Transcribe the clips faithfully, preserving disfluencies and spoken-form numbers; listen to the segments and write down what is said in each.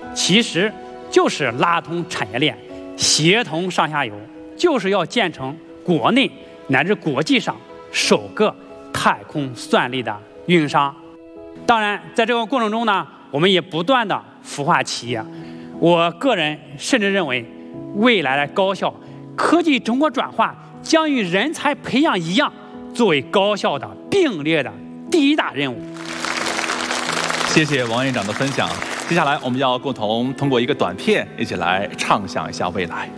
其实就是拉通产业链，协同上下游，就是要建成国内乃至国际上首个太空算力的运营商。当然，在这个过程中呢，我们也不断的孵化企业。我个人甚至认为，未来的高校科技中国转化将与人才培养一样，作为高校的并列的第一大任务。 谢谢王院长的分享。接下来我们要共同通过一个短片，一起来畅想一下未来。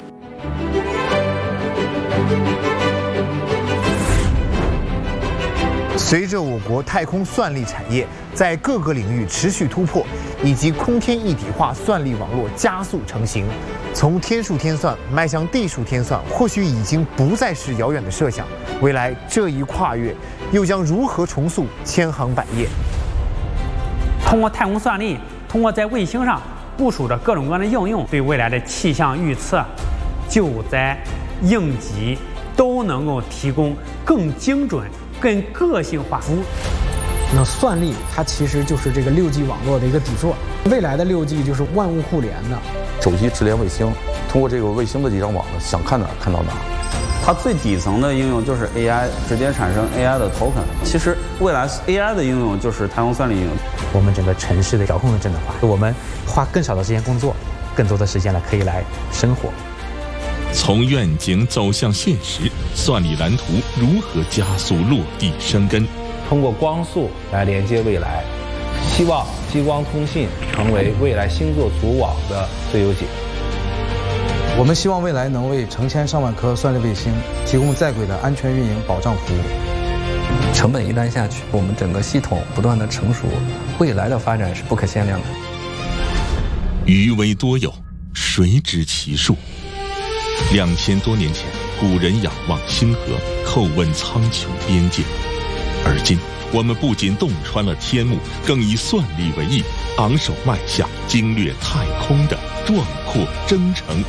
随着我国太空算力产业在各个领域持续突破，以及空天一体化算力网络加速成型，从天数天算迈向地数天算，或许已经不再是遥远的设想。未来这一跨越，又将如何重塑千行百业？ 通过太空算力，通过在卫星上部署着各种各样的应用，对未来的气象预测、救灾、应急都能够提供更精准、更个性化服务。 那算力它其实就是这个六 G 网络的一个底座，未来的六 G 就是万物互联的。 手机直连卫星，通过这个卫星的几张网子，想看哪儿看到哪儿。 它最底层的应用就是 A I， 直接产生 A I 的 token。其实未来 A I 的应用就是太空算力应用。 我们整个城市的调控的智能化，我们花更少的时间工作，更多的时间呢可以来生活。 从愿景走向现实，算力蓝图如何加速落地生根？ 通过光速来连接未来，希望激光通信成为未来星座组网的最优解。 我们希望未来能为成千上万颗算力卫星提供在轨的安全运营保障服务。 成本一旦下去，我们整个系统不断的成熟，未来的发展是不可限量的。 鱼微多有，谁知其数？两千多年前，古人仰望星河，叩问苍穹边界。而今，我们不仅洞穿了天幕，更以算力为翼，昂首迈向经略太空的壮阔征程。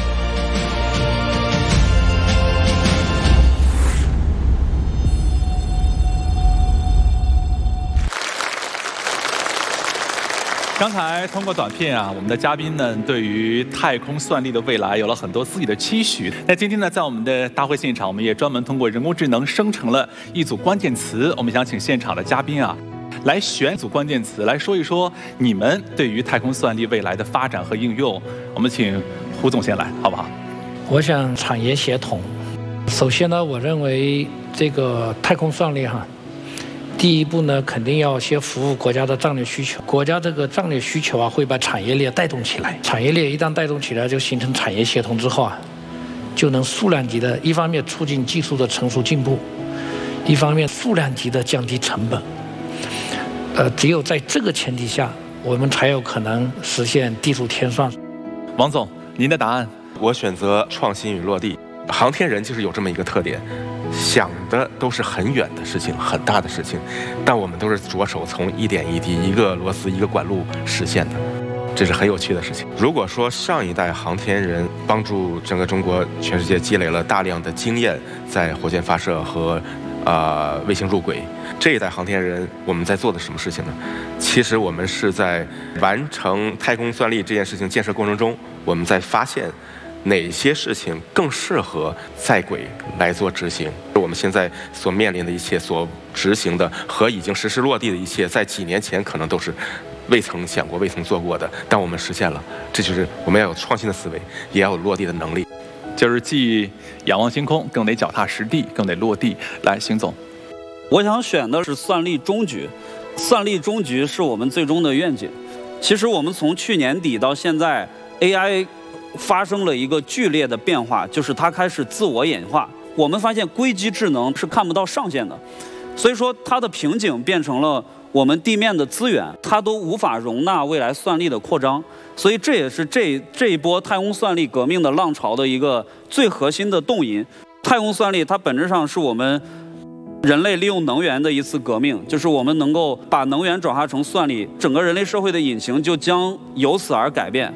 刚才通过短片啊，我们的嘉宾呢对于太空算力的未来有了很多自己的期许。那今天呢，在我们的大会现场，我们也专门通过人工智能生成了一组关键词。我们想请现场的嘉宾啊，来选一组关键词，来说一说你们对于太空算力未来的发展和应用。我们请胡总先来，好不好？ 我想产业协同。首先呢，我认为这个太空算力哈。第一步呢，肯定要先服务国家的战略需求。国家这个战略需求啊，会把产业链带动起来。产业链一旦带动起来，就形成产业协同之后啊，就能数量级的，一方面促进技术的成熟进步，一方面数量级的降低成本。呃，只有在这个前提下，我们才有可能实现地数天算。 王总，您的答案？ 我选择创新与落地。航天人就是有这么一个特点。想的都是很远的事情，很大的事情，但我们都是着手从一点一滴、一个螺丝一个管路实现的，这是很有趣的事情。如果说上一代航天人帮助整个中国、全世界积累了大量的经验，在火箭发射和呃卫星入轨，这一代航天人我们在做的什么事情呢？其实我们是在完成太空算力这件事情建设过程中，我们在发现哪些事情更适合在轨来做执行？我们现在所面临的一切、所执行的和已经实施落地的一切，在几年前可能都是未曾想过、未曾做过的，但我们实现了。这就是我们要有创新的思维，也要有落地的能力。 就是既仰望星空，更得脚踏实地，更得落地。来，邢总， 我想选的是算力终局。算力终局是我们最终的愿景。其实我们从去年底到现在 ，A I。发生了一个剧烈的变化，就是它开始自我演化。我们发现硅基智能是看不到上限的，所以说它的瓶颈变成了我们地面的资源，它都无法容纳未来算力的扩张。所以这也是这这一波太空算力革命的浪潮的一个最核心的动因。太空算力它本质上是我们人类利用能源的一次革命，就是我们能够把能源转化成算力，整个人类社会的引擎就将由此而改变。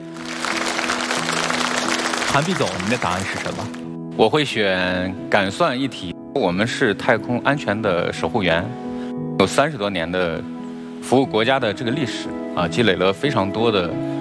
韩碧总，您的答案是什么？ 我会选敢算一体。我们是太空安全的守护员，有三十多年的服务国家的这个历史啊，积累了非常多的